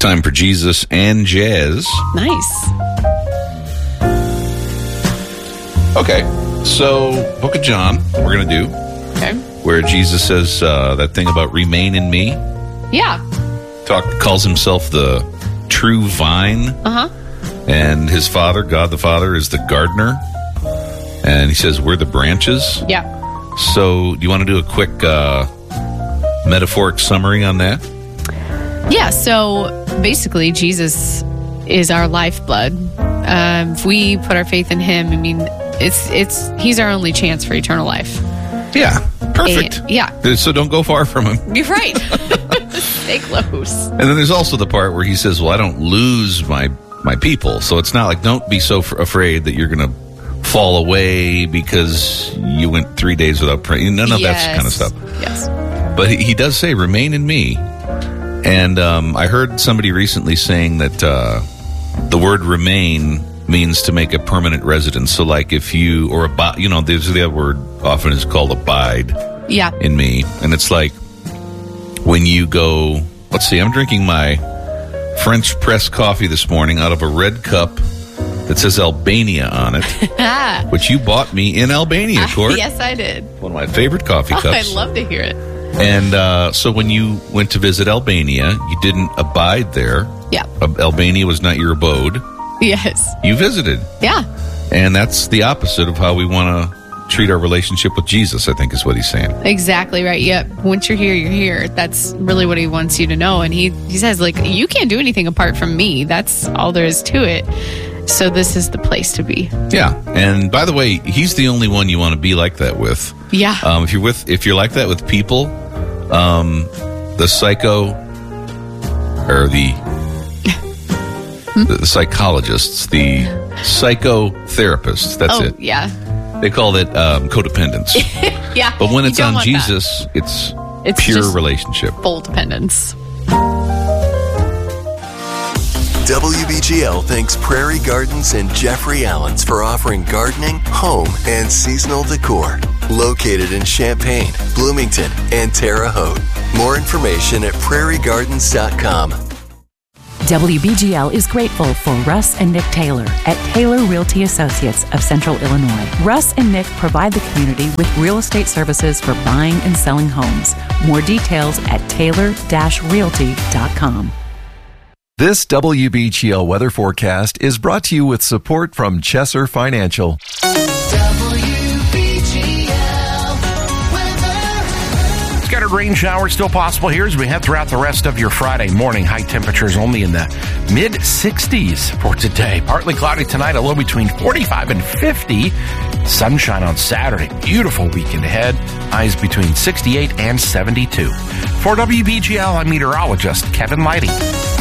time for Jesus and Jazz. Nice. Okay, so Book of John, we're going to do, Okay. where Jesus says that thing about remain in me. Yeah. Calls himself the true vine. Uh-huh. And his Father, God the Father, is the gardener. And he says, we're the branches. Yeah. So do you want to do a quick metaphoric summary on that? Yeah, so basically Jesus is our lifeblood. If we put our faith in him, I mean, he's our only chance for eternal life. Yeah, perfect. Yeah. So don't go far from him. You're right. Stay close. And then there's also the part where he says, well, I don't lose my people. So it's not like, don't be so afraid that you're going to fall away because you went 3 days without praying. None of that kind of stuff. Yes. But he does say, remain in me. And I heard somebody recently saying that the word remain means to make a permanent residence. So like if you, or abide, there's the other word often is called abide in me. And it's like when you go, let's see, I'm drinking my French press coffee this morning out of a red cup that says Albania on it, which you bought me in Albania, Court. Yes, I did. One of my favorite coffee cups. I'd love to hear it. And so when you went to visit Albania, you didn't abide there. Yeah. Albania was not your abode. Yes. You visited. Yeah. And that's the opposite of how we want to treat our relationship with Jesus, I think is what he's saying. Exactly right. Yep. Once you're here, you're here. That's really what he wants you to know. And he says, like, you can't do anything apart from me. That's all there is to it. So this is the place to be. Yeah. And by the way, he's the only one you want to be like that with. Yeah. If you're like that with people, the psycho or the psychologists, the psychotherapists, that's it. Yeah. They call it codependence. Yeah. But when it's on Jesus, it's pure relationship. Full dependence. WBGL thanks Prairie Gardens and Jeffrey Allen's for offering gardening, home, and seasonal decor. Located in Champaign, Bloomington, and Terre Haute. More information at prairiegardens.com. WBGL is grateful for Russ and Nick Taylor at Taylor Realty Associates of Central Illinois. Russ and Nick provide the community with real estate services for buying and selling homes. More details at taylor-realty.com. This WBGL weather forecast is brought to you with support from Chesser Financial. Scattered rain showers still possible here as we head throughout the rest of your Friday morning. High temperatures only in the mid-60s for today. Partly cloudy tonight, a low between 45 and 50. Sunshine on Saturday. Beautiful weekend ahead. Highs between 68 and 72. For WBGL, I'm meteorologist Kevin Leidy.